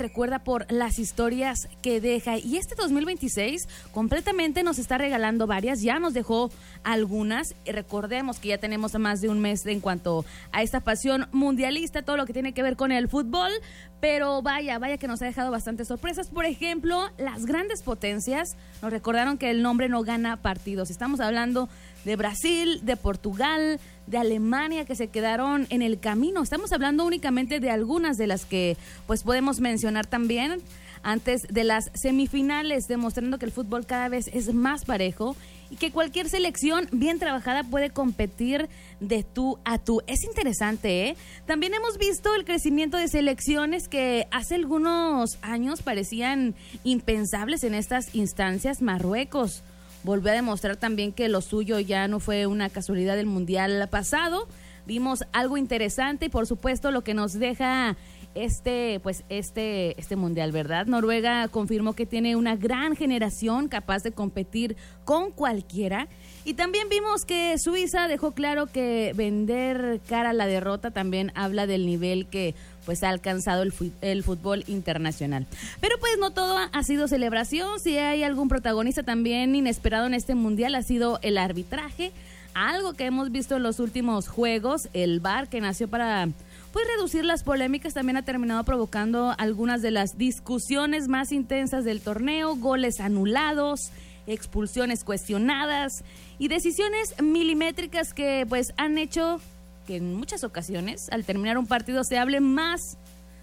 recuerda por las historias que deja. Y este 2026 completamente nos está regalando varias, ya nos dejó algunas. Recordemos que ya tenemos más de un mes en cuanto a esta pasión mundialista, todo lo que tiene que ver con el fútbol, pero vaya que nos ha dejado bastantes sorpresas. Por ejemplo, las grandes potencias nos recordaron que el nombre no gana partidos. Estamos hablando de Brasil, de Portugal, de Alemania, que se quedaron en el camino. Estamos hablando únicamente de algunas de las que pues podemos mencionar también antes de las semifinales, demostrando que el fútbol cada vez es más parejo y que cualquier selección bien trabajada puede competir de tú a tú. Es interesante, ¿eh? También hemos visto el crecimiento de selecciones que hace algunos años parecían impensables en estas instancias. Marruecos volvió a demostrar también que lo suyo ya no fue una casualidad del mundial pasado. Vimos algo interesante y por supuesto lo que nos deja este mundial, ¿verdad? Noruega confirmó que tiene una gran generación capaz de competir con cualquiera. Y también vimos que Suiza dejó claro que vender cara a la derrota también habla del nivel que pues ha alcanzado el fútbol internacional. Pero pues no todo ha sido celebración. Si hay algún protagonista también inesperado en este mundial ha sido el arbitraje. Algo que hemos visto en los últimos juegos, el VAR, que nació para pues reducir las polémicas, también ha terminado provocando algunas de las discusiones más intensas del torneo, goles anulados, expulsiones cuestionadas y decisiones milimétricas que pues han hecho que en muchas ocasiones al terminar un partido se hable más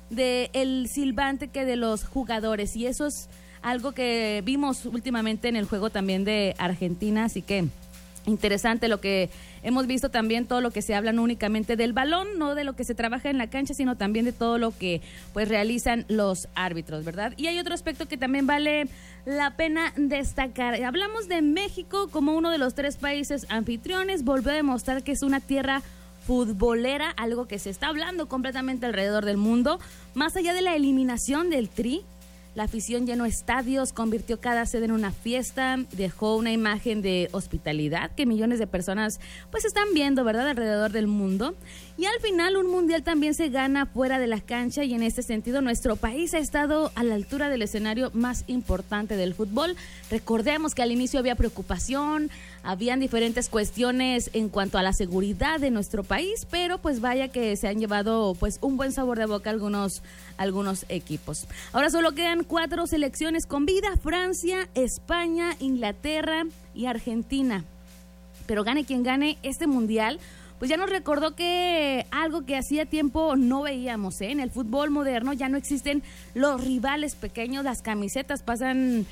del silbante que de los jugadores, y eso es algo que vimos últimamente en el juego también de Argentina, así que interesante lo que hemos visto también, todo lo que se habla no únicamente del balón, no de lo que se trabaja en la cancha, sino también de todo lo que pues realizan los árbitros, ¿verdad? Y hay otro aspecto que también vale la pena destacar. Hablamos de México como uno de los 3 países anfitriones, volvió a demostrar que es una tierra futbolera, algo que se está hablando completamente alrededor del mundo. Más allá de la eliminación del Tri, la afición llenó estadios, convirtió cada sede en una fiesta, dejó una imagen de hospitalidad que millones de personas pues están viendo, ¿verdad?, alrededor del mundo. Y al final un mundial también se gana fuera de la cancha, y en este sentido nuestro país ha estado a la altura del escenario más importante del fútbol. Recordemos que al inicio había preocupación, habían diferentes cuestiones en cuanto a la seguridad de nuestro país, pero pues vaya que se han llevado pues un buen sabor de boca algunos equipos. Ahora solo quedan 4 selecciones con vida: Francia, España, Inglaterra y Argentina. Pero gane quien gane, este mundial pues ya nos recordó que algo que hacía tiempo no veíamos, ¿eh? En el fútbol moderno ya no existen los rivales pequeños, las camisetas pesan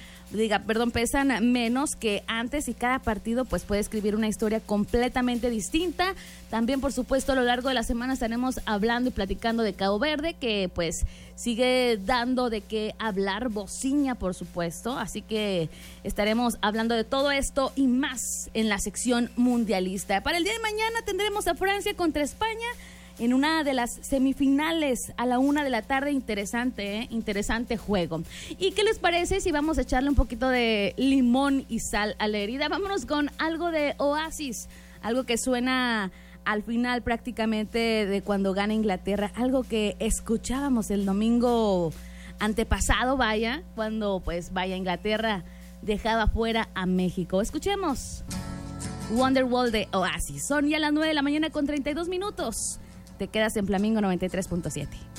menos que antes, y cada partido pues puede escribir una historia completamente distinta. También, por supuesto, a lo largo de la semana estaremos hablando y platicando de Cabo Verde, que pues sigue dando de qué hablar, Bociña, por supuesto, así que estaremos hablando de todo esto y más en la sección mundialista. Para el día de mañana tendremos a Francia contra España en una de las semifinales a la 1 de la tarde. Interesante juego. ¿Y qué les parece si vamos a echarle un poquito de limón y sal a la herida? Vámonos con algo de Oasis, algo que suena al final prácticamente de cuando gana Inglaterra, algo que escuchábamos el domingo antepasado, cuando pues Inglaterra dejaba fuera a México. Escuchemos Wonderwall de Oasis. Son ya las 9 de la mañana con 32 minutos. Te quedas en Flamingo 93.7.